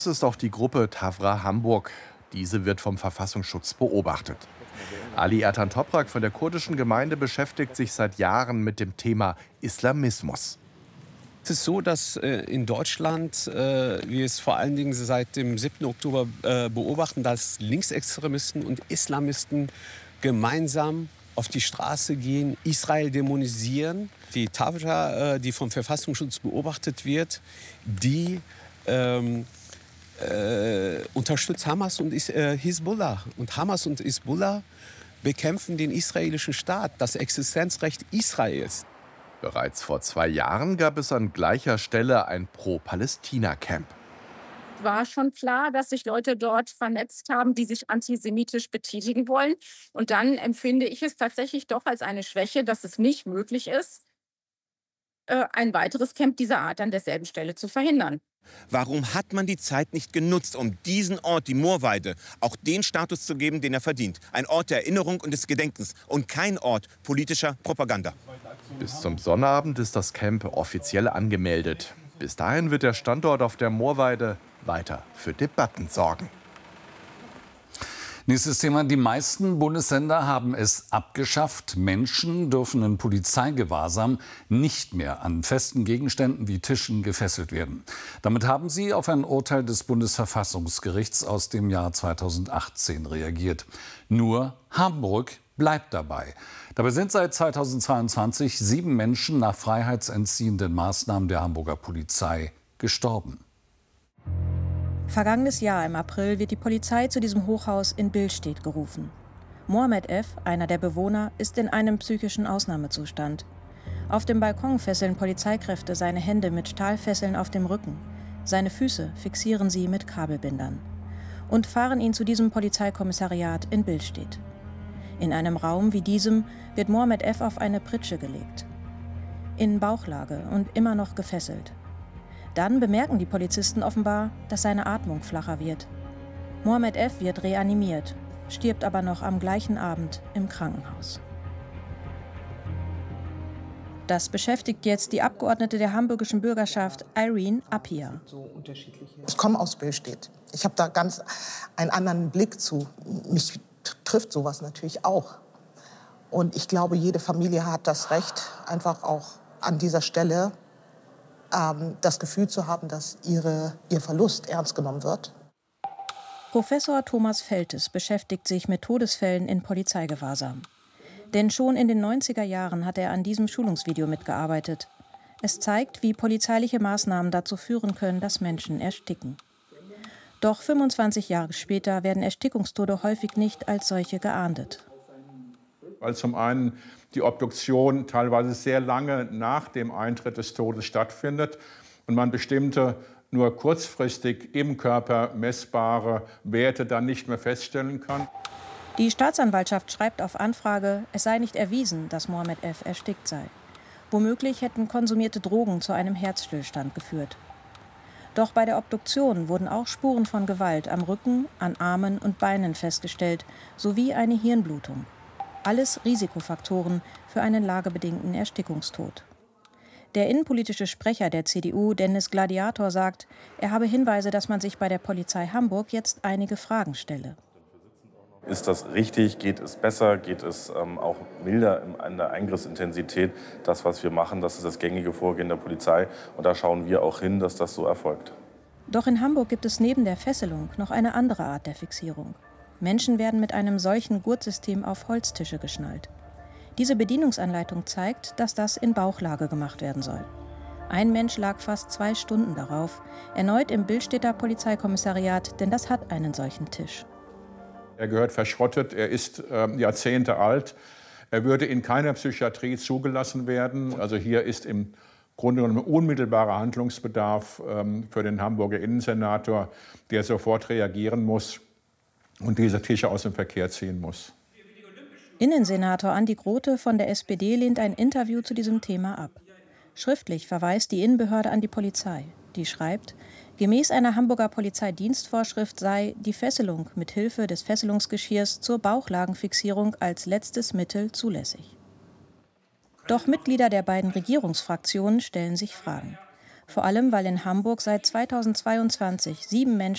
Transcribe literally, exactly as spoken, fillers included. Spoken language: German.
Das ist auch die Gruppe Tafra Hamburg. Diese wird vom Verfassungsschutz beobachtet. Ali Ertan Toprak von der kurdischen Gemeinde beschäftigt sich seit Jahren mit dem Thema Islamismus. Es ist so, dass äh, in Deutschland äh, wir es vor allen Dingen seit dem siebten Oktober äh, beobachten, dass Linksextremisten und Islamisten gemeinsam auf die Straße gehen, Israel dämonisieren. Die Tafra, äh, die vom Verfassungsschutz beobachtet wird, die ähm, äh, unterstützt Hamas und Is äh, Hisbollah. Und Hamas und Hisbollah bekämpfen den israelischen Staat, das Existenzrecht Israels. Bereits vor zwei Jahren gab es an gleicher Stelle ein Pro-Palästina-Camp. War schon klar, dass sich Leute dort vernetzt haben, die sich antisemitisch betätigen wollen. Und dann empfinde ich es tatsächlich doch als eine Schwäche, dass es nicht möglich ist, ein weiteres Camp dieser Art an derselben Stelle zu verhindern. Warum hat man die Zeit nicht genutzt, um diesen Ort, die Moorweide, auch den Status zu geben, den er verdient? Ein Ort der Erinnerung und des Gedenkens und kein Ort politischer Propaganda. Bis zum Sonnabend ist das Camp offiziell angemeldet. Bis dahin wird der Standort auf der Moorweide weiter für Debatten sorgen. Nächstes Thema. Die meisten Bundesländer haben es abgeschafft. Menschen dürfen in Polizeigewahrsam nicht mehr an festen Gegenständen wie Tischen gefesselt werden. Damit haben sie auf ein Urteil des Bundesverfassungsgerichts aus dem Jahr zweitausendachtzehn reagiert. Nur Hamburg bleibt dabei. Dabei sind seit zweitausendzweiundzwanzig sieben Menschen nach freiheitsentziehenden Maßnahmen der Hamburger Polizei gestorben. Vergangenes Jahr im April wird die Polizei zu diesem Hochhaus in Billstedt gerufen. Mohammed F., einer der Bewohner, ist in einem psychischen Ausnahmezustand. Auf dem Balkon fesseln Polizeikräfte seine Hände mit Stahlfesseln auf dem Rücken. Seine Füße fixieren sie mit Kabelbindern und fahren ihn zu diesem Polizeikommissariat in Billstedt. In einem Raum wie diesem wird Mohammed F. auf eine Pritsche gelegt. In Bauchlage und immer noch gefesselt. Dann bemerken die Polizisten offenbar, dass seine Atmung flacher wird. Mohammed F. wird reanimiert, stirbt aber noch am gleichen Abend im Krankenhaus. Das beschäftigt jetzt die Abgeordnete der hamburgischen Bürgerschaft Irene Appia. Ich komme aus Billstedt. Ich habe da ganz einen anderen Blick zu. Mich trifft sowas natürlich auch. Und ich glaube, jede Familie hat das Recht, einfach auch an dieser Stelle ähm, das Gefühl zu haben, dass ihre, ihr Verlust ernst genommen wird. Professor Thomas Feltes beschäftigt sich mit Todesfällen in Polizeigewahrsam. Denn schon in den neunziger Jahren hat er an diesem Schulungsvideo mitgearbeitet. Es zeigt, wie polizeiliche Maßnahmen dazu führen können, dass Menschen ersticken. Doch fünfundzwanzig Jahre später werden Erstickungstode häufig nicht als solche geahndet. Weil zum einen die Obduktion teilweise sehr lange nach dem Eintritt des Todes stattfindet und man bestimmte nur kurzfristig im Körper messbare Werte dann nicht mehr feststellen kann. Die Staatsanwaltschaft schreibt auf Anfrage, es sei nicht erwiesen, dass Mohammed F. erstickt sei. Womöglich hätten konsumierte Drogen zu einem Herzstillstand geführt. Doch bei der Obduktion wurden auch Spuren von Gewalt am Rücken, an Armen und Beinen festgestellt, sowie eine Hirnblutung. Alles Risikofaktoren für einen lagebedingten Erstickungstod. Der innenpolitische Sprecher der C D U, Dennis Gladiator, sagt, er habe Hinweise, dass man sich bei der Polizei Hamburg jetzt einige Fragen stelle. Ist das richtig? Geht es besser? Geht es ähm, auch milder in der Eingriffsintensität? Das, was wir machen, das ist das gängige Vorgehen der Polizei. Und da schauen wir auch hin, dass das so erfolgt. Doch in Hamburg gibt es neben der Fesselung noch eine andere Art der Fixierung. Menschen werden mit einem solchen Gurtsystem auf Holztische geschnallt. Diese Bedienungsanleitung zeigt, dass das in Bauchlage gemacht werden soll. Ein Mensch lag fast zwei Stunden darauf, erneut im Billstedter Polizeikommissariat, denn das hat einen solchen Tisch. Er gehört verschrottet, er ist äh, Jahrzehnte alt. Er würde in keiner Psychiatrie zugelassen werden. Also hier ist im Grunde genommen unmittelbarer Handlungsbedarf ähm, für den Hamburger Innensenator, der sofort reagieren muss und diese Tische aus dem Verkehr ziehen muss. Innensenator Andi Grote von der S P D lehnt ein Interview zu diesem Thema ab. Schriftlich verweist die Innenbehörde an die Polizei. Die schreibt, gemäß einer Hamburger Polizeidienstvorschrift sei die Fesselung mit Hilfe des Fesselungsgeschirrs zur Bauchlagenfixierung als letztes Mittel zulässig. Doch Mitglieder der beiden Regierungsfraktionen stellen sich Fragen. Vor allem, weil in Hamburg seit zweitausendzweiundzwanzig sieben Menschen